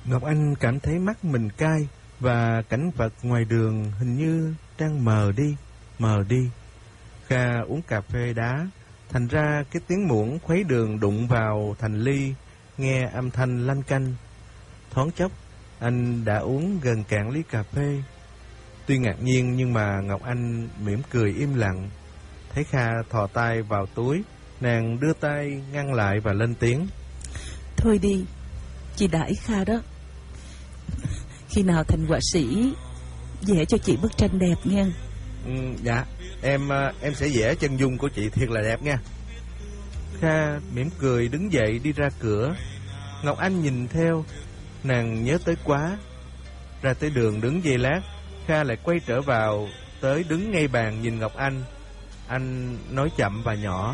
Ngọc Anh cảm thấy mắt mình cay và cảnh vật ngoài đường hình như đang mờ đi. Kha uống cà phê đá, thành ra cái tiếng muỗng khuấy đường đụng vào thành ly, nghe âm thanh lanh canh. Thoáng chốc, anh đã uống gần cạn ly cà phê. Tuy ngạc nhiên nhưng mà Ngọc Anh mỉm cười im lặng. Thấy Kha thò tay vào túi, nàng đưa tay ngăn lại và lên tiếng. Thôi đi, chị đãi Kha đó. Khi nào thành họa sĩ vẽ cho chị bức tranh đẹp nghe. Dạ, em sẽ vẽ chân dung của chị thiệt là đẹp nha. Kha mỉm cười đứng dậy đi ra cửa. Ngọc Anh nhìn theo, nàng nhớ tới Quá. Ra tới đường đứng giây lát, Kha lại quay trở vào, tới đứng ngay bàn nhìn Ngọc Anh. Anh nói chậm và nhỏ.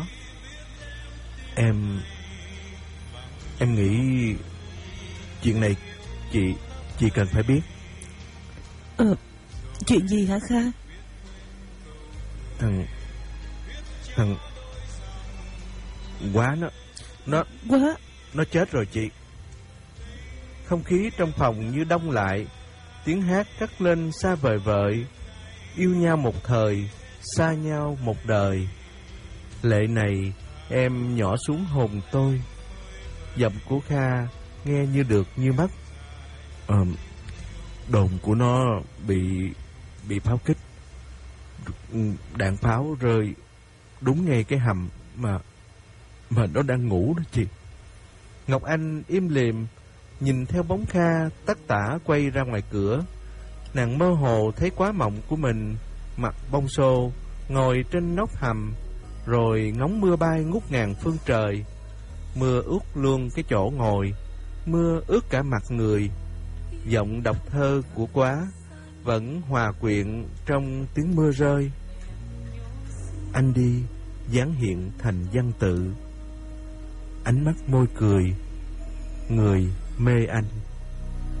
Em nghĩ chuyện này chị cần phải biết. Chuyện gì hả Kha? Thằng Quá nó chết rồi chị. Không khí trong phòng như đông lại. Tiếng hát cất lên xa vời vợi. Yêu nhau một thời, xa nhau một đời. Lệ này em nhỏ xuống hồn tôi. Giọng của Kha nghe như được như mất. Đồn của nó bị pháo kích. Đạn pháo rơi đúng ngay cái hầm mà nó đang ngủ đó chị. Ngọc Anh im lìm nhìn theo bóng Kha tất tả quay ra ngoài cửa. Nàng mơ hồ thấy Quá mộng của mình mặc bông xô ngồi trên nóc hầm, rồi ngóng mưa bay ngút ngàn phương trời. Mưa ướt luôn cái chỗ ngồi, mưa ướt cả mặt người. Giọng đọc thơ của Quá vẫn hòa quyện trong tiếng mưa rơi. Anh đi dáng hiện thành văn tự, ánh mắt môi cười, người mê anh.